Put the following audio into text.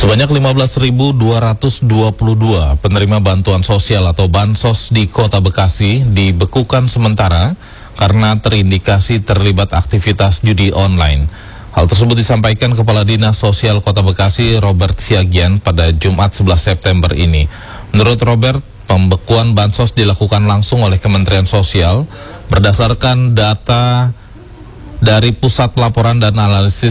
Sebanyak 15.222 penerima bantuan sosial atau bansos di Kota Bekasi dibekukan sementara karena terindikasi terlibat aktivitas judi online. Hal tersebut disampaikan Kepala Dinas Sosial Kota Bekasi Robert Siagian pada Jumat 11 September ini. Menurut Robert, pembekuan bansos dilakukan langsung oleh Kementerian Sosial berdasarkan data dari Pusat Pelaporan dan Analisis